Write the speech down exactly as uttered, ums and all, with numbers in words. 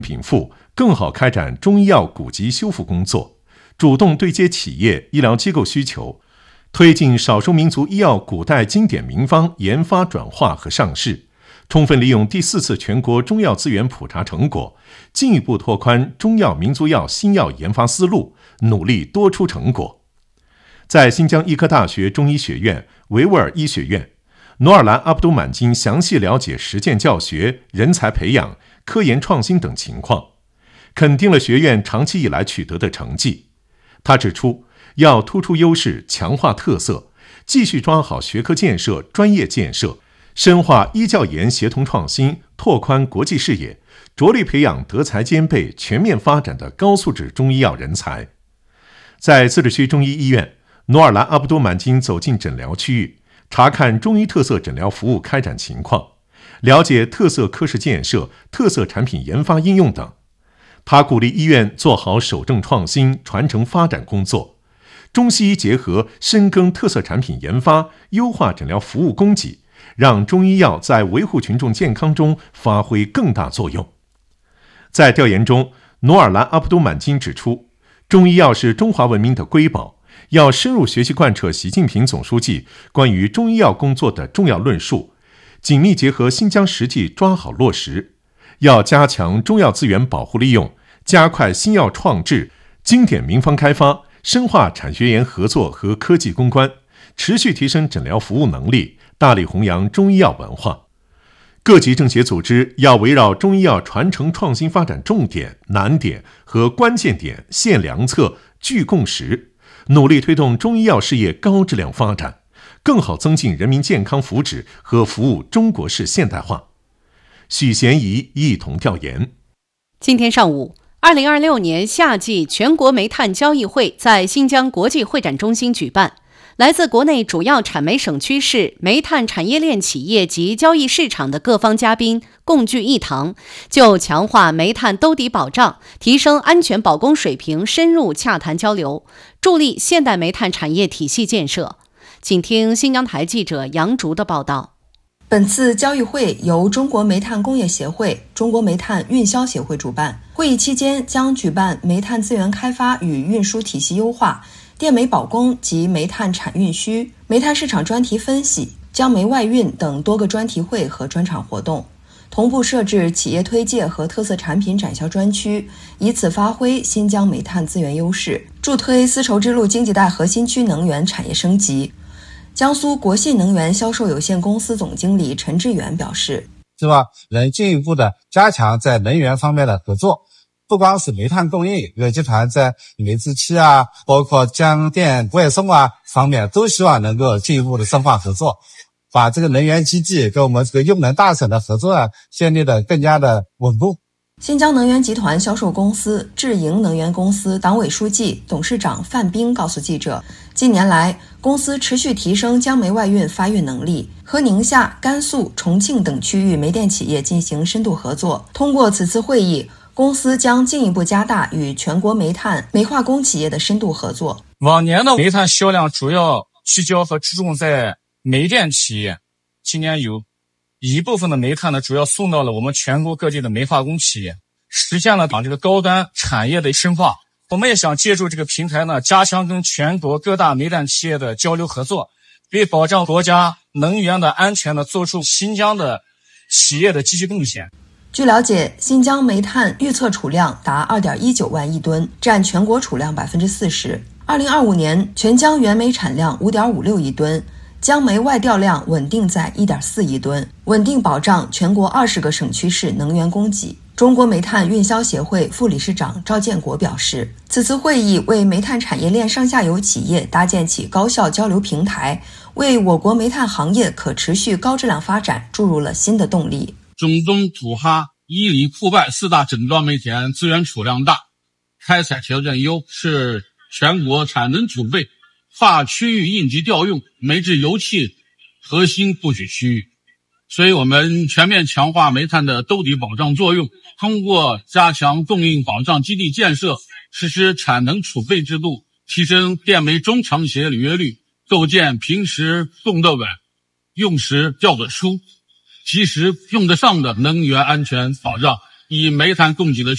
禀赋，更好开展中医药古籍修复工作，主动对接企业、医疗机构需求，推进少数民族医药古代经典名方研发转化和上市，充分利用第四次全国中药资源普查成果，进一步拓宽中药民族药新药研发思路，努力多出成果。在新疆医科大学中医学院、维吾尔医学院，努尔兰阿卜杜满金详细了解实践教学、人才培养、科研创新等情况，肯定了学院长期以来取得的成绩。他指出，要突出优势，强化特色，继续抓好学科建设、专业建设，深化医教研协同创新，拓宽国际视野，着力培养德才兼备、全面发展的高素质中医药人才。在自治区中医医院，努尔兰阿卜杜满金走进诊疗区域，查看中医特色诊疗服务开展情况，了解特色科室建设、特色产品研发应用等。他鼓励医院做好守正创新、传承发展工作，中西医结合，深耕特色产品研发，优化诊疗服务供给，让中医药在维护群众健康中发挥更大作用。在调研中，努尔兰阿卜杜满金指出，中医药是中华文明的瑰宝，要深入学习贯彻习近平总书记关于中医药工作的重要论述，紧密结合新疆实际抓好落实，要加强中药资源保护利用，加快新药创制、经典名方开发，深化产学研合作和科技攻关，持续提升诊疗服务能力，大力弘扬中医药文化。各级政协组织要围绕中医药传承创新发展重点、难点和关键点现良策、聚共识，努力推动中医药事业高质量发展，更好增进人民健康福祉和服务中国式现代化。许贤怡一同调研。 今天上午，二零二六年夏季全国煤炭交易会在新疆国际会展中心举办。来自国内主要产煤省区市、煤炭产业链企业及交易市场的各方嘉宾共聚一堂，就强化煤炭兜底保障、提升安全保供水平深入洽谈交流，助力现代煤炭产业体系建设。请听新疆台记者杨竹的报道。 本次交易会由中国煤炭工业协会、中国煤炭运销协会主办。会议期间将举办煤炭资源开发与运输体系优化、电煤保供及煤炭产运需、煤炭市场专题分析、江煤外运等多个专题会和专场活动，同步设置企业推介和特色产品展销专区，以此发挥新疆煤炭资源优势，助推丝绸之路经济带核心区能源产业升级。江苏国信能源销售有限公司总经理陈志远表示， 希望能进一步的加强在能源方面的合作，不光是煤炭供应，各集团在煤制气啊，包括江电外送啊方面，都希望能够进一步的深化合作，把这个能源基地跟我们这个用能大省的合作啊建立的更加的稳固。 新疆能源集团销售公司智盈能源公司党委书记、董事长范斌告诉记者，近年来公司持续提升江煤外运发运能力，和宁夏、甘肃、重庆等区域煤电企业进行深度合作。通过此次会议，公司将进一步加大与全国煤炭、煤化工企业的深度合作。 往年的煤炭销量主要聚焦和注重在煤电企业，今年有一部分的煤炭呢，主要送到了我们全国各地的煤化工企业，实现了这个高端产业的深化。我们也想借助这个平台呢，加强跟全国各大煤炭企业的交流合作，为保障国家能源的安全呢，做出新疆的企业的积极贡献。 据了解，新疆煤炭预测储量达 二点一九万亿吨，占全国储量 百分之四十。二零二五年全疆原煤产量 五点五六亿吨，江煤外调量稳定在 一点四亿吨，稳定保障全国二十个省区市能源供给。中国煤炭运销协会副理事长赵建国表示，此次会议为煤炭产业链上下游企业搭建起高效交流平台，为我国煤炭行业可持续高质量发展注入了新的动力。 中东土哈、伊犁、库拜四大整装煤田资源储量大，开采条件优，是全国产能储备、跨区域应急调用、煤制油气核心布局区域。所以我们全面强化煤炭的兜底保障作用，通过加强供应保障基地建设，实施产能储备制度，提升电煤中长协履约率，构建平时供得稳、用时调得出、及时用得上的能源安全保障，以煤炭供给的